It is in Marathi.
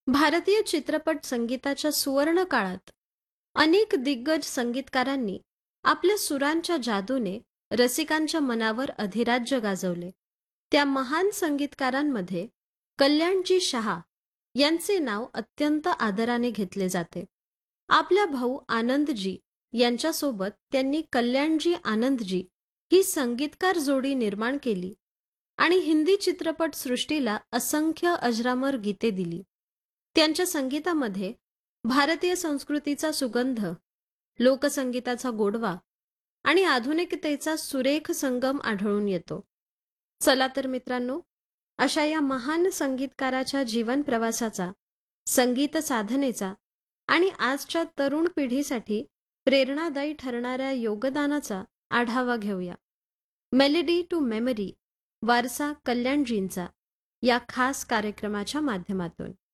भारतीय चित्रपट संगीताच्या सुवर्ण काळात अनेक दिग्गज संगीतकारांनी आपल्या सुरांच्या जादूने रसिकांच्या मनावर अधिराज्य गाजवले. त्या महान संगीतकारांमध्ये कल्याणजी शहा यांचे नाव अत्यंत आदराने घेतले जाते. आपल्या भाऊ आनंदजी यांच्यासोबत त्यांनी कल्याणजी आनंदजी ही संगीतकार जोडी निर्माण केली आणि हिंदी चित्रपट सृष्टीला असंख्य अजरामर गीते दिली. त्यांच्या संगीतामध्ये भारतीय संस्कृतीचा सुगंध, लोकसंगीताचा गोडवा आणि आधुनिकतेचा सुरेख संगम आढळून येतो. चला तर मित्रांनो, अशा या महान संगीतकाराच्या जीवन प्रवासाचा, संगीत साधनेचा आणि आजच्या तरुण पिढीसाठी प्रेरणादायी ठरणाऱ्या योगदानाचा आढावा घेऊया. मेलडी टू मेमरी, वारसा कल्याणजींचा, या खास कार्यक्रमाच्या माध्यमातून.